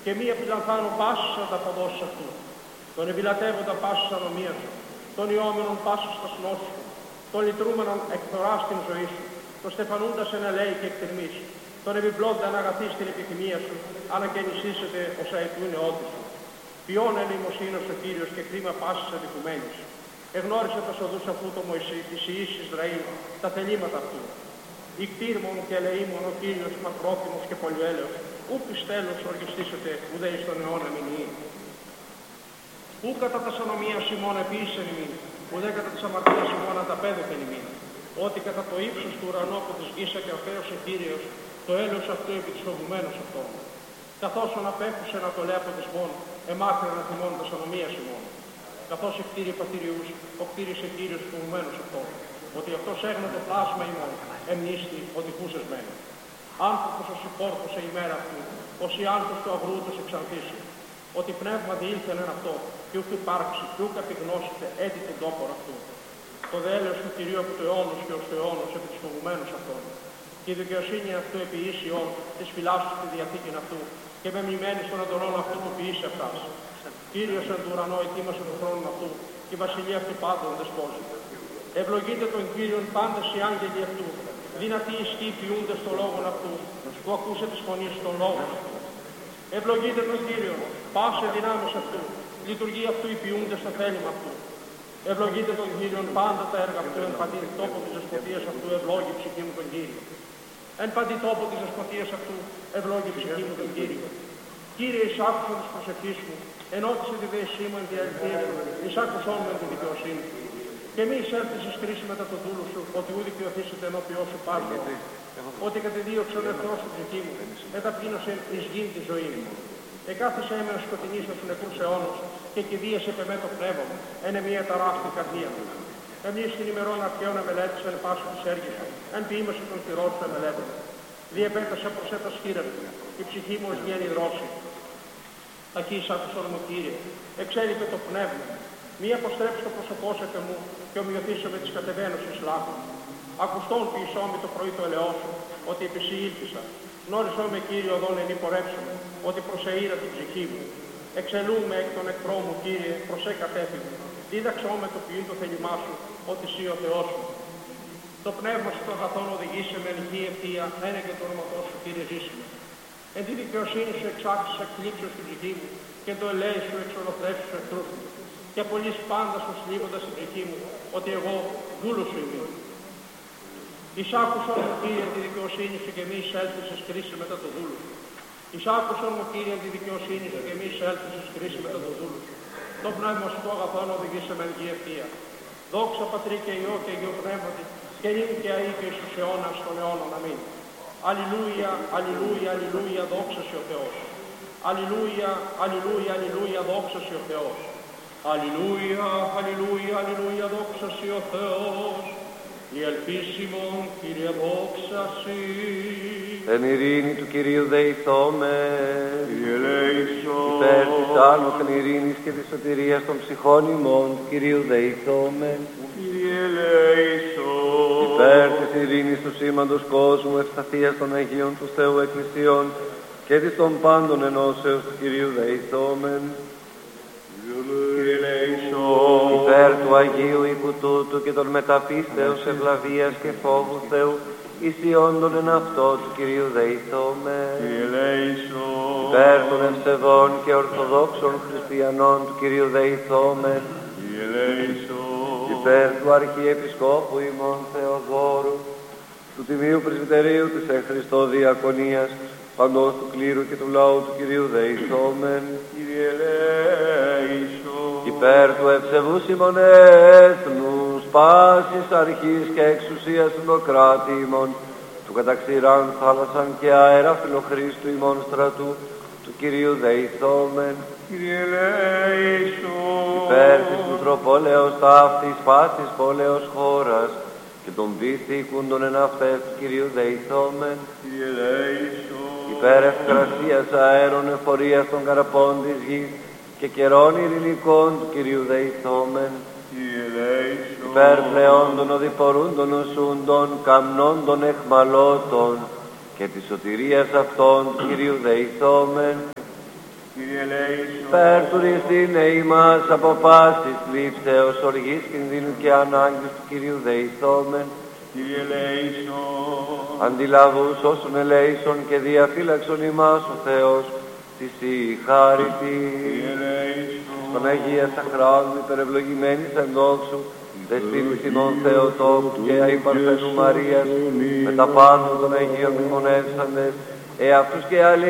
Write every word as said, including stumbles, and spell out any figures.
και μη επιλαμβάνω πάσης ανταποδόσεις αυτού. Τον επιλατεύοντα πάσης ανομίας σου, τον ιόμενον πάσης στα σνός σου, τον λυτρούμενον εκθοράς την ζωή σου, τον στεφανούντας εν ελέη και εκτιμής, τον επιπλώντα να αγαθείς την επιθυμία σου, ανακαινησίσετε ως αετού νεότη σου. Ποιόν ελεημοσύνος ο Κύριος και κρίμα πάσης αδικουμένης. Εγνώρισε τα οδούς αυτού το Μωυσή, της Ιης Ισραήλ, τα θελήματα αυτού. Ικτήρμον και ελεήμον ο Κύριος μακρόθυμος και πολυέλεος, ου πιστέλος οργιστήσετε, ουδέ εις τον αιώνα μηνύει. Ού κατά τα σανομίας ημών επίσης ημίν, ουδέ κατά της αμαρτίας ημών ανταπέδωθεν ημίν. Ότι κατά το ύψος του ουρανού από της γης ακερθέωσε Κύριος, το έλεος αυτού επί της φοβουμένος αυτών. Καθώς ον απέχουσε να το λέει από της μόν, εμάκρυνα θυμών τα σανομίας ημών. Καθώς εκτήρη πατηριούς, ο κτήρισε Κύριος φοβουμένος αυτών. Ότι αυτός έγνω το πλάσμα ημών, εμνίστη ότι χούσες μένει. Άνθρωπος ως υπόρτωσε η μέρα αυτού, ως η άνθρωπος του αγρού τους εξανθήσει. Ότι πνεύμα διήλθεν εν αυτό, και ούκ υπάρξει, και ούκ επιγνώσετε έτη την τόπορ αυτού. Το δέλεος του Κυρίου από το αιώνος και ως το αιώνος επί της φοβουμένους αυτών. Και η δικαιοσύνη αυτού επί ίσιον της φυλάσσου στη διαθήκην αυτού, και με μνημένη στον εντολόν αυτού που ποιήσει αυτάς. Κύριος εν του ουρανό ετοίμασε τον χρόνο αυτού, και η βασιλεία αυτού πάντων δεσπόζει. Ευλογείτε τον Κύριον πάντες οι άγγελοι αυτού, δυνατοί ισχύοι ποιούντες των λόγων αυτού, που ακούσε της φωνής των λόγων αυτού. Ευλογείτε τον Κύριον, πάσε δυνάμεις αυτού, λειτουργεί αυτού οι ποιούντες στο θέλημα αυτού. Ευλογείτε τον Κύριον πάντα τα έργα αυτού, εν παντή τόπο της δεσποτείας αυτού, ευλόγη ψυχή μου τον Κύριο. Εν παντή τόπο της δεσποτείας αυτού, ευλόγη ψυχή μου τον Κύριο. Κύριε, εισάκουσον της προσευχής μου, ενώτισε τη δέσή μου εν διαλυθείς μου, εισάκουσόν με την δικαιοσύνη. Και μη εισέλθεις εις κρίση μετά το δούλο σου, ότι ού δικαιωθήσετε ενώπιό σου πάλι. Ότι κατεδίωξε ο εχθρός του ψυχή μου, εταπείνωσε εις γήν τη ζωή μου. Εκάθισε με σκοτεινή στους νεκρούς αιώνους, και κηδίασε επ' εμέ το πνεύμα μου, εν μια ταράχτη καρδία μου. Εμείς την ημερών αρχαίων εμελέτησε εν πάσου της έργης σου, εν ποίημεσαι των θυρών σου εμελέτων. Διεπέτασα προς έτας χείρας μου, η ψυχή μου ως γέννη δρόση. Ταχύς άκουσον μου, Κύριε, εξέλιπε το πνεύμα μου. Μη αποστρέψει το πρόσωπό σε μου, και ομοιωθήσω με τις κατεβαίνουσες λάθος. Ακουστόν ποιησό με το πρωί το ελαιό σου, ότι επί σοι ήλπισα. Γνώρισό με, Κύριε, οδόν εν υπορέψουμε, ότι προσεήρα την ψυχή μου. Εξελούμε εκ των εχθρών μου, Κύριε, προσέ κατέφυγε. Δίδαξό με το ποιήν το θέλημά σου, ότι σύ ο Θεός μου. Το πνεύμα σου των αγαθών οδηγήσε με ελληνική ευθεία, ένα και το όνοματό σου, Κύριε, ζήσιμε. Εν τη δικαιοσύνη σου εξάξεις εκκλήψεως στην ψυχή μου, και το ελέη σου εξολοθρεύσεις του εχθρού μου. Και πολλής πάντα σου σλίβοντας την ψυχή μου, ότι εγώ δούλος σου είμαι. Εισάκουσον μου, Κύριε, τη δικαιοσύνη σου, και μη εισέλθεις εις κρίση μετά το δούλο σου. Εισάκουσον μου, Κύριε, τη δικαιοσύνη σου, και μη εισέλθεις εις κρίση μετά το δούλο σου. Το πνεύμα σου το αγαθόν οδηγήσε με ελληνική ευθεία. Δόξα Πατρί και Υιό και Υιό Πνεύματι, και νυν και αεί και εις τους αιώνας των αιώνων. Αμήν. Αλληλούια, αλληλούια, αλληλούια, δόξα σοι ο Θεός. Αλληλούια, αλληλούια, αλληλούια, δόξα σοι ο Θεός. Αλληλούια, αλληλούια, αλληλούια, δόξα σοι ο Θεός. Η ελπίσιμον, Κύριε, δόξα σοι. Εν ειρήνη του Κυρίου δεηθώμε. Κύριε ελέησον. Υπέρ της άνωθεν ειρήνης και της σωτηρίας των ψυχών ημών, του Κυρίου δεηθώμε. Κύριε ελέησον. Υπέρ της ειρήνης του σήμαντος κόσμου, ευσταθίας των Αγίων του Θεού Εκκλησιών και της των πάντων ενώσεως του Κυρίου δεηθώμεν. Κύριε ελέησον. Υπέρ του Αγίου οίκου τούτου και των μεταπίστεως ευλαβίας και φόβου Θεού, ισιόντων εν αυτό του Κυρίου δεηθώμεν. Κύριε ελέησον. Υπέρ των ευσεβών και ορθοδόξων χριστιανών του Κυρίου δεηθώμεν. Κύριε ελέησον. Υπέρ του Αρχιεπισκόπου ημών Θεοδόρου, του Τιμίου Πρεσβυτερίου της εν Χριστώ Διακονίας, παντός του κλήρου και του λαού του Κυρίου δεηθώμεν. Κύριε ελέησον. Υπέρ του ευσεβούς ημών έθνους, πάσης αρχής και εξουσίας συντοκράτη ημών, του καταξηράν θάλασσαν και αέρα φιλοχρήστου ημών στρατού, του Κυρίου δεηθώμεν. Κύριε ελέησον. Υπέρ της Μητροπόλεως ταύτης πάσης πόλεως χώρας και των πίθηκουντων εν αυτές του Κυρίου δεηθώμεν. Κύριε ελέησον. Υπέρ ευκρασίας αέρων εφορίας των καρπών της γης και καιρών ειρηνικών του Κυρίου δεηθώμεν. Κύριε ελέησον. Υπέρ πλεών των οδηπορούντων οσούντων, καμνών των εχμαλώτων και της σωτηρίας αυτών του Κυρίου δεηθώμεν. Κύριε ελέησον. Περτουριστήνε ημάς από πάσης λήψεως, οργής, κινδύνου και ανάγκης του Κυρίου δεηθόμεν. Κύριε ελέησον. Αντιλαβούς όσων ελέησον και διαφύλαξον ημάς ο Θεός, της η χάρητη. Κύριε ελέησον. Τον Αγία Σαχράλου υπερευλογημένης εν δόξου, Δεσποίνης ημών Θεοτόκου και αϊπαρθενού Μαρίας, με τα πάνω των Αγίων μνημονεύσαντες, εαυτούς και άλλοι